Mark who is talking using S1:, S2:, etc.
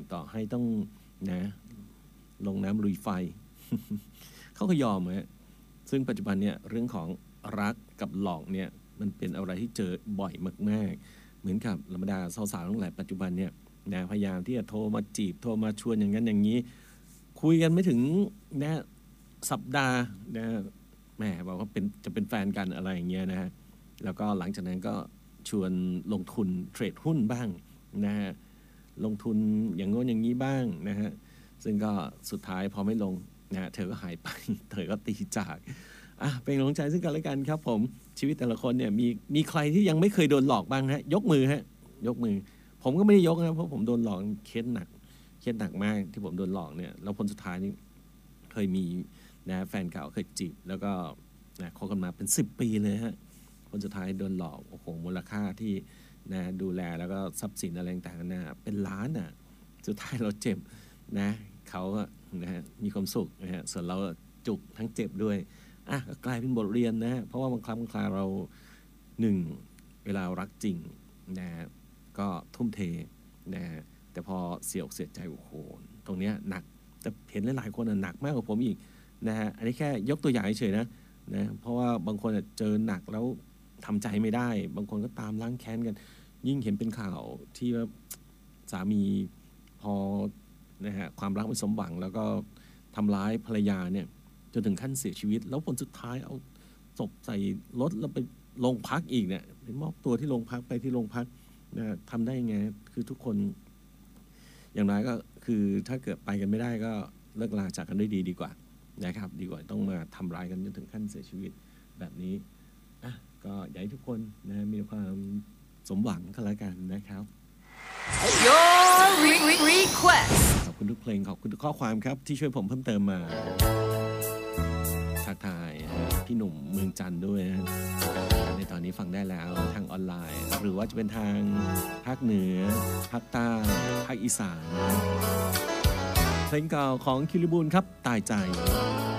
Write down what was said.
S1: ต่อให้ต้องนะลงน้ำลุยไฟ เขาก็ยอมฮะซึ่งปัจจุบันเนี่ยเรื่องของรักกับหลอกเนี่ยมันเป็นอะไรที่เจอบ่อยมากๆเหมือนกับธรรมดาสาวๆทั้งหลายปัจจุบันเนี่ยนะพยายามที่จะโทรมาจีบโทรมาชวนอย่างนั้นอย่างนี้คุยกันไม่ถึงนะสัปดาห์นะแหมบอกว่าจะเป็นแฟนกันอะไรอย่างเงี้ยนะฮะแล้วก็หลังจากนั้นก็ชวนลงทุนเทรดหุ้นบ้างนะฮะลงทุนอย่างโน้นอย่างนี้บ้างนะฮะซึ่งก็สุดท้ายพอไม่ลงนะเธอก็หายไป เธอก็ตีจากเป็นกำลังใจซึ่งกันและกันครับผมชีวิตแต่ละคนเนี่ยมีใครที่ยังไม่เคยโดนหลอกบ้างฮะยกมือฮะยกมือผมก็ไม่ได้ยกนะเพราะผมโดนหลอกเคสหนักมากที่ผมโดนหลอกเนี่ยแล้วผลสุดท้ายนี่เคยมีนะแฟนเก่าเคยจีบแล้วก็นะคบกันมาเป็น10 ปีเลยฮะผลสุดท้ายโดนหลอกโอ้โหมูลค่าที่นะดูแลแล้วก็ทรัพย์สินอะไรต่างๆนะเป็นล้านสุดท้ายเราเจ็บนะเขานะฮะมีความสุขนะฮะส่วนเราจุกทั้งเจ็บด้วยก็กลายเป็นบทเรียนนะฮะเพราะว่าบางครั้งบางคราเราเวลารักจริงนะก็ทุ่มเทนะแต่พอเสียอกเสียใจโอ้โหตรงเนี้ยหนักแต่เห็นหลายๆคนหนักมากกว่าผมอีกนะฮะอันนี้แค่ยกตัวอย่างเฉยๆนะเพราะว่าบางคนเจอหนักแล้วทำใจไม่ได้บางคนก็ตามล้างแค้นกันยิ่งเห็นเป็นข่าวที่ว่าสามีพอนะฮะความรักไม่สมหวังแล้วก็ทำร้ายภรรยาเนี่ยจนถึงขั้นเสียชีวิตแล้วผลสุดท้ายเอาศพใส่รถแล้วไปโรงพักอีกเนี่ยไปมอบตัวที่โรงพักไปที่โรงพักนะทำได้ยังไงคือทุกคนอย่างไรก็คือถ้าเกิดไปกันไม่ได้ก็เลิกลาจากกันด้วยดีกว่านะครับดีกว่าต้องมาทำร้ายกันจนถึงขั้นเสียชีวิตแบบนี้ก็อยากให้ทุกคนนะมีความสมหวังกันแล้วกันนะครับ
S2: Your request
S1: ขอบคุณทุกเพลงขอบคุณทุกข้อความครับที่ช่วยผมเพิ่มเติมมาทักทายพี่หนุ่มเมืองจันทร์ด้วยนะในตอนนี้ฟังได้แล้วทางออนไลน์หรือว่าจะเป็นทางภาคเหนือภาคใต้ภาคอีสานเพลงเก่าของคิริบูลครับตายใจ